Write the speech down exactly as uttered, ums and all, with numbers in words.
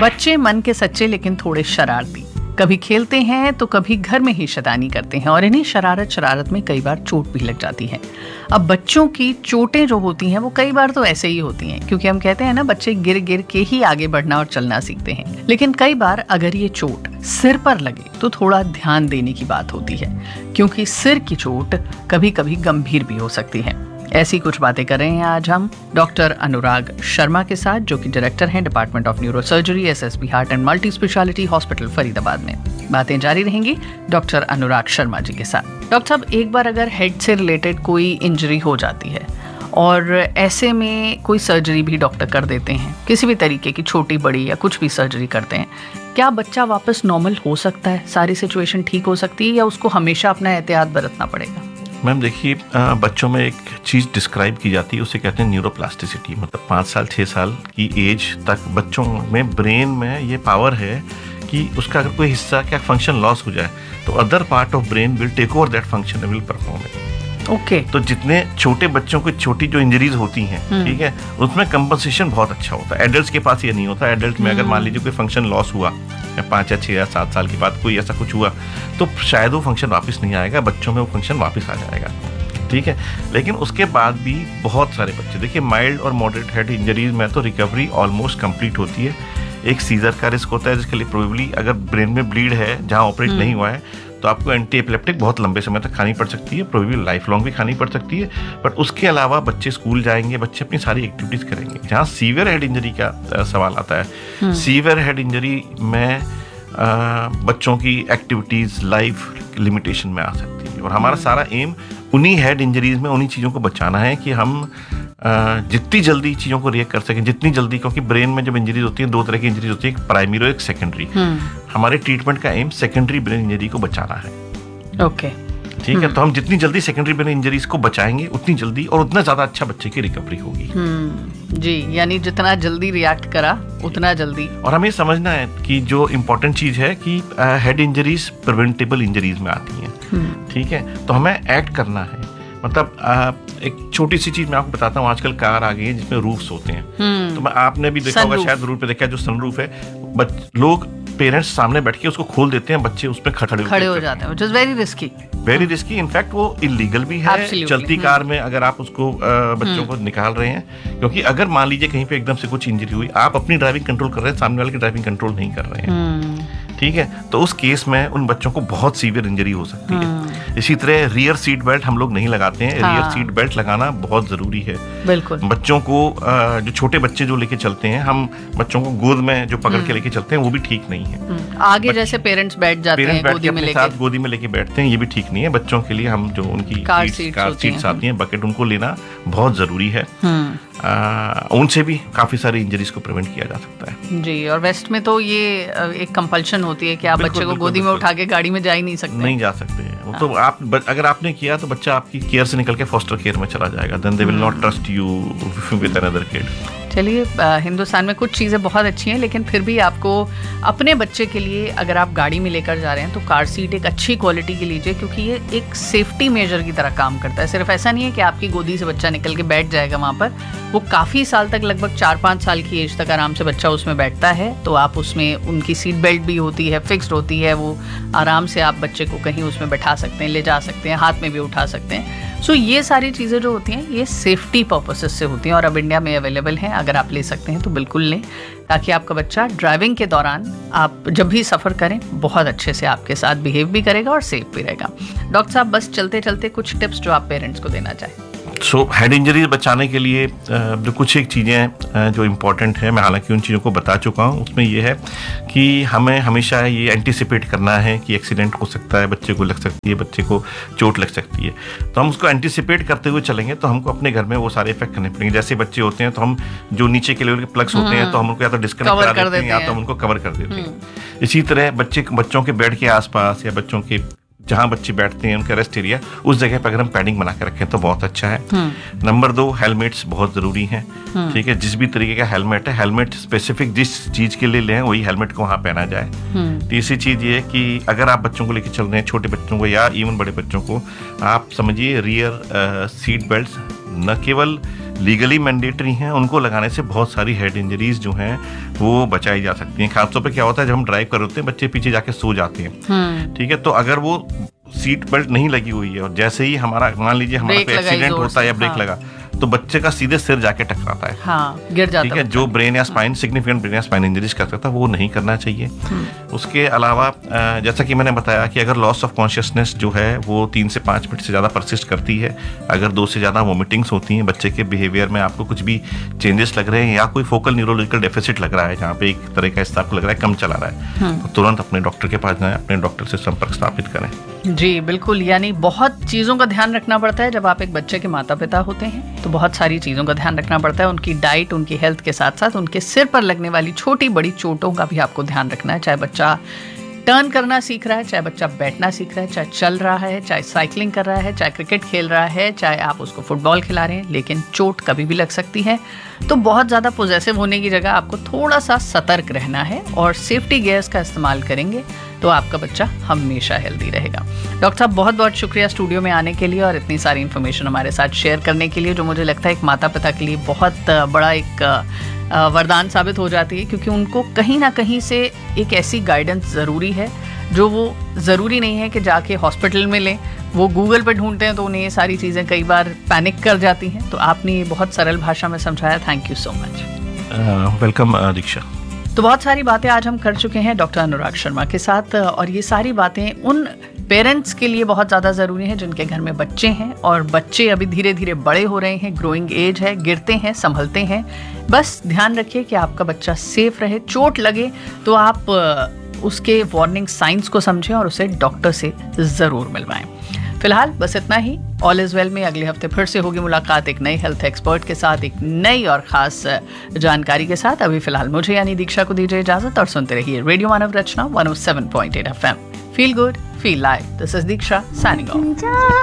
बच्चे मन के सच्चे लेकिन थोड़े शरारती, कभी खेलते हैं तो कभी घर में ही शैतानी करते हैं और इन्हें शरारत शरारत में कई बार चोट भी लग जाती है। अब बच्चों की चोटें जो होती हैं वो कई बार तो ऐसे ही होती हैं, क्योंकि हम कहते हैं ना, बच्चे गिर गिर के ही आगे बढ़ना और चलना सीखते हैं। लेकिन कई बार अगर ये चोट सिर पर लगे तो थोड़ा ध्यान देने की बात होती है, क्योंकि सिर की चोट कभी कभी गंभीर भी हो सकती है। ऐसी कुछ बातें कर रहे हैं आज हम डॉक्टर अनुराग शर्मा के साथ, जो कि डायरेक्टर हैं department of neurosurgery, SSB heart and multi speciality hospital Faridabad में। बातें जारी रहेंगी डॉक्टर अनुराग शर्मा जी के साथ। डॉक्टर साहब, एक बार अगर हेड से रिलेटेड कोई इंजरी हो जाती है और ऐसे में कोई सर्जरी भी डॉक्टर कर देते हैं, किसी भी तरीके की छोटी बड़ी या कुछ भी सर्जरी करते हैं, क्या बच्चा वापस नॉर्मल हो सकता है? सारी सिचुएशन ठीक हो सकती है या उसको हमेशा अपना एहतियात बरतना पड़ेगा? मैम देखिए, बच्चों में एक चीज़ डिस्क्राइब की जाती है, उसे कहते हैं न्यूरोप्लास्टिसिटी। मतलब पाँच साल छः साल की एज तक बच्चों में ब्रेन में ये पावर है कि उसका अगर कोई हिस्सा क्या फंक्शन लॉस हो जाए तो other part of brain will take over that function and will perform it. Okay okay. तो जितने छोटे बच्चों को छोटी जो इंजरीज होती हैं, ठीक है, उसमें कंपनसेशन बहुत अच्छा होता है। एडल्ट्स के पास ये नहीं होता। एडल्ट में अगर मान लीजिए कोई फंक्शन लॉस हुआ या पाँच या छः या सात साल के बाद कोई ऐसा कुछ हुआ तो शायद वो फंक्शन वापस नहीं आएगा, बच्चों में वो फंक्शन वापस आ जाएगा, ठीक है। लेकिन उसके बाद भी बहुत सारे बच्चे, देखिए, माइल्ड और मॉडरेट हेड इंजरीज में तो रिकवरी ऑलमोस्ट कंप्लीट होती है। एक सीजर का रिस्क होता है, जिसके लिए प्रोबेबली अगर ब्रेन में ब्लीड है जहाँ ऑपरेट नहीं हुआ है तो आपको एंटी एपिलेप्टिक बहुत लंबे समय तक खानी पड़ सकती है, प्रोबेबली लाइफ लॉन्ग भी खानी पड़ सकती है। बट उसके अलावा बच्चे स्कूल जाएंगे, बच्चे अपनी सारी एक्टिविटीज करेंगे। जहाँ सीवियर हेड इंजरी का सवाल आता है, सीवियर हेड इंजरी में आ, बच्चों की एक्टिविटीज लाइफ लिमिटेशन में आ सकती है। और हमारा सारा एम उन्हीं हेड इंजरीज में उन्हीं चीज़ों को बचाना है कि हम आ, जितनी जल्दी चीज़ों को रिएक्ट कर सकें, जितनी जल्दी, क्योंकि ब्रेन में जब इंजरीज होती है दो तरह की इंजरीज होती है, एक प्राइमरी और एक सेकेंडरी। हमारे ट्रीटमेंट का एम सेकेंडरी ब्रेन इंजरी को बचाना है। Okay okay. ठीक है, तो हम जितनी जल्दी सेकेंडरी ब्रेन इंजरीज को बचाएंगे उतनी जल्दी और उतना ज्यादा अच्छा बच्चे की रिकवरी होगी। जी, यानी जितना जल्दी रिएक्ट करा उतना जल्दी। और हमें समझना है कि जो इम्पोर्टेंट चीज है कि हेड इंजरीज प्रिवेंटेबल इंजरीज में आती हैं, ठीक है। तो हमें एक्ट करना है। मतलब आ, एक छोटी सी चीज मैं आपको बताता हूँ, आजकल कार आ गई है जिसमें रूफ्स होते हैं। तो मैं आपने भी देखा होगा, शायद रूफ पे देखा है, जो सनरूफ है, लोग पेरेंट्स सामने बैठ के उसको खोल देते हैं, बच्चे उसमें खड़े खड़े हो जाते हैं, which is very risky very risky in fact वो इलीगल भी है। Absolutely. चलती कार में अगर आप उसको बच्चों को निकाल रहे हैं, क्योंकि अगर मान लीजिए कहीं पे एकदम से कुछ इंजरी हुई, आप अपनी ड्राइविंग कंट्रोल कर रहे हैं, सामने वाले की ड्राइविंग कंट्रोल नहीं कर रहे हैं, ठीक है, तो उस केस में उन बच्चों को बहुत सीवियर इंजरी हो सकती है। इसी तरह रियर सीट बेल्ट हम लोग नहीं लगाते हैं। हाँ। रियर सीट बेल्ट लगाना बहुत जरूरी है। बिल्कुल। बच्चों को जो छोटे बच्चे जो लेके चलते हैं, हम बच्चों को गोद में जो पकड़ के लेके चलते हैं, वो भी ठीक नहीं है। आगे जैसे पेरेंट्स बैठ जाते हैं, गोदी में लेके साथ गोदी में लेके बैठते हैं, ये भी ठीक नहीं है। बच्चों के लिए हम जो उनकी कार सीट्स आती हैं, बकेट, उनको लेना बहुत जरूरी है। आ, उनसे भी काफी सारी इंजरीज को प्रिवेंट किया जा सकता है। जी, और वेस्ट में तो ये एक कंपल्शन होती है कि आप बच्चे को गोदी में उठा के गाड़ी में जा ही नहीं सकते। नहीं जा सकते हैं। हाँ। तो आप अगर आपने किया तो बच्चा आपकी केयर से निकल के फॉस्टर केयर में चला जाएगा। Then they will not trust you with another kid. चलिए, हिंदुस्तान में कुछ चीज़ें बहुत अच्छी हैं, लेकिन फिर भी आपको अपने बच्चे के लिए अगर आप गाड़ी में लेकर जा रहे हैं तो कार सीट एक अच्छी क्वालिटी की लीजिए, क्योंकि ये एक सेफ्टी मेजर की तरह काम करता है। सिर्फ ऐसा नहीं है कि आपकी गोदी से बच्चा निकल के बैठ जाएगा वहाँ पर, वो काफ़ी साल तक, लगभग चार पाँच साल की एज तक आराम से बच्चा उसमें बैठता है। तो आप उसमें, उनकी सीट बेल्ट भी होती है, फिक्स्ड होती है, वो आराम से आप बच्चे को कहीं उसमें बैठा सकते हैं, ले जा सकते हैं, हाथ में भी उठा सकते हैं। सो so, ये सारी चीज़ें जो होती हैं ये सेफ्टी पर्पसेस से होती हैं और अब इंडिया में अवेलेबल हैं। अगर आप ले सकते हैं तो बिल्कुल लें, ताकि आपका बच्चा ड्राइविंग के दौरान, आप जब भी सफ़र करें, बहुत अच्छे से आपके साथ बिहेव भी करेगा और सेफ भी रहेगा। डॉक्टर साहब, बस चलते चलते कुछ टिप्स जो आप पेरेंट्स को देना चाहें। सो हेड इंजरी बचाने के लिए जो कुछ एक चीज़ें जो इम्पोर्टेंट है, मैं हालांकि उन चीज़ों को बता चुका हूँ, उसमें ये है कि हमें हमेशा ये एंटिसिपेट करना है कि एक्सीडेंट हो सकता है, बच्चे को लग सकती है, बच्चे को चोट लग सकती है। तो हम उसको एंटिसिपेट करते हुए चलेंगे तो हमको अपने घर में वो सारे इफेक्ट करने पड़ेंगे। जैसे बच्चे होते हैं तो हम जो नीचे के लेवल के प्लग्स होते हैं तो हम उनको या तो डिस्कनेक्ट करा देते हैं या तो हम उनको कवर कर देते हैं। इसी तरह बच्चे बच्चों के बेड के आसपास या बच्चों के जहाँ बच्चे बैठते हैं उनका रेस्ट एरिया, उस जगह पर अगर हम पैडिंग बना के रखें तो बहुत अच्छा है। नंबर दो, हेलमेट्स बहुत जरूरी हैं, ठीक है। जिस भी तरीके का हेलमेट है, हेलमेट स्पेसिफिक जिस चीज के लिए लें वही हेलमेट को वहाँ पहना जाए। तीसरी चीज ये है कि अगर आप बच्चों को लेकर चल रहे हैं, छोटे बच्चों को या इवन बड़े बच्चों को, आप समझिए रियर सीट बेल्ट न केवल लीगली मैंडेटरी हैं, उनको लगाने से बहुत सारी हेड इंजरीज जो हैं वो बचाई जा सकती हैं। खासतौर पे क्या होता है, जब हम ड्राइव कर रहे होते हैं बच्चे पीछे जाके सो जाते हैं, ठीक है, तो अगर वो सीट बेल्ट नहीं लगी हुई है और जैसे ही हमारा मान लीजिए हमारा कोई एक्सीडेंट होता है या ब्रेक लगा तो बच्चे का सीधे सिर जाके टकराता है, हाँ, गिर जाता है, ठीक है, जो ब्रेन या स्पाइन सिग्निफिकेंट ब्रेन या स्पाइन इंजरीज कर सकता है वो नहीं करना चाहिए। उसके अलावा जैसा कि मैंने बताया कि अगर लॉस ऑफ कॉन्शियसनेस जो है वो तीन से पाँच मिनट से ज़्यादा परसिस्ट करती है, अगर दो से ज़्यादा वोमिटिंग्स होती हैं, बच्चे के बिहेवियर में आपको कुछ भी चेंजेस लग रहे हैं या कोई फोकल न्यूरोलॉजिकल डेफिसिट लग रहा है जहाँ पे एक तरह का हिस्सा आपको लग रहा है कम चला रहा है, तो तुरंत अपने डॉक्टर के पास जाएं, अपने डॉक्टर से संपर्क स्थापित करें। जी बिल्कुल, यानी बहुत चीज़ों का ध्यान रखना पड़ता है जब आप एक बच्चे के माता पिता होते हैं, तो बहुत सारी चीज़ों का ध्यान रखना पड़ता है, उनकी डाइट, उनकी हेल्थ के साथ साथ उनके सिर पर लगने वाली छोटी बड़ी चोटों का भी आपको ध्यान रखना है। चाहे बच्चा टर्न करना सीख रहा है, चाहे बच्चा बैठना सीख रहा है, चाहे चल रहा है, चाहे साइकिलिंग कर रहा है, चाहे क्रिकेट खेल रहा है, चाहे आप उसको फुटबॉल खिला रहे हैं, लेकिन चोट कभी भी लग सकती है। तो बहुत ज़्यादा पॉजेसिव होने की जगह आपको थोड़ा सा सतर्क रहना है और सेफ्टी गियर्स का इस्तेमाल करेंगे तो आपका बच्चा हमेशा हेल्दी रहेगा। डॉक्टर साहब बहुत बहुत शुक्रिया स्टूडियो में आने के लिए और इतनी सारी इन्फॉर्मेशन हमारे साथ शेयर करने के लिए, जो मुझे लगता है एक माता पिता के लिए बहुत बड़ा एक वरदान साबित हो जाती है, क्योंकि उनको कहीं ना कहीं से एक ऐसी गाइडेंस ज़रूरी है जो वो ज़रूरी नहीं है कि जाके हॉस्पिटल में लें, वो गूगल पे ढूंढते हैं तो उन्हें ये सारी चीज़ें कई बार पैनिक कर जाती हैं। तो आपने ये बहुत सरल भाषा में समझाया, thank you so much. Welcome दीक्षा। तो बहुत सारी बातें आज हम कर चुके हैं डॉक्टर अनुराग शर्मा के साथ, और ये सारी बातें उन पेरेंट्स के लिए बहुत ज़्यादा ज़रूरी है जिनके घर में बच्चे हैं और बच्चे अभी धीरे धीरे बड़े हो रहे हैं, ग्रोइंग एज है, गिरते हैं, संभलते हैं। बस ध्यान रखिए कि आपका बच्चा सेफ रहे, चोट लगे तो आप उसके वार्निंग साइंस को समझें और उसे डॉक्टर से ज़रूर मिलवाएं। फिलहाल बस इतना ही। ऑल इज वेल में अगले हफ्ते फिर से होगी मुलाकात एक नई हेल्थ एक्सपर्ट के साथ, एक नई और खास जानकारी के साथ। अभी फिलहाल मुझे यानी दीक्षा को दीजिए इजाजत और सुनते रहिए radio Manav Rachna one O seven point eight F M. Feel good, feel live. This is Diksha signing off.